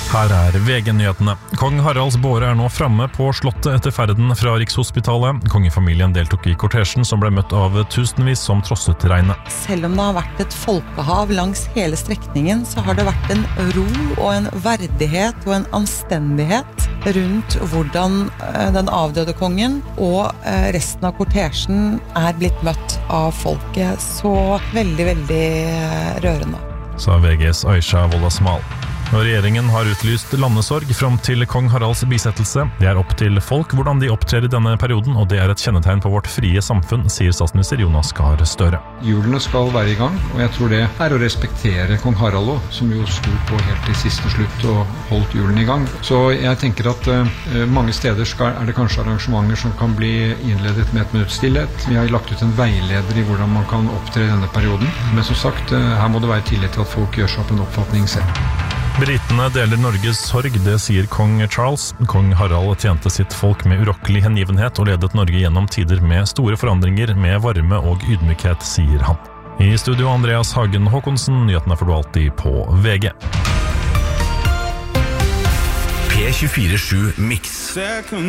Her VG-nyhetene. Kong Haralds båre nå framme på slottet etter ferden fra Rikshospitalet. Kongefamilien deltok i kortesjen som ble møtt av tusenvis som trosset regnet. Selv om det har vært et folkehav langs hele strekningen, så har det vært en ro og en verdighet og en anstendighet rundt hvordan den avdøde kongen og resten av kortesjen blitt møtt av folket. Så veldig, veldig rørende. Sa VGs Aisha Wolasmal. Regjeringen har utlyst landesorg frem til kong Haralds bisettelse. Det opp til folk hvordan de opptrer i denne perioden, og det et kjennetegn på vårt frie samfunn, sier statsminister Jonas Gahr Støre. Hjulene skal være i gang, og jeg tror det å respektere kong Harald også, som jo sto på helt til siste slutt og holdt hjulene i gang. Så jeg tenker at mange steder det kanskje arrangementer som kan bli innledet med et minutts stillhet. Vi har lagt ut en veileder i hvordan man kan opptre i denne perioden, men som sagt, her må det være tillit til at folk gjør seg opp en oppfatning selv. Britene deler Norges sorg, det sier kong Charles. Kong Harald tjente sitt folk med urokkelig hengivenhet og ledet Norge gjennom tider med store forandringer, med varme og ydmykhet, sier han. I studio Andreas Hagen Håkonsen, nyhetene får du alltid på VG. P24/7 Mix.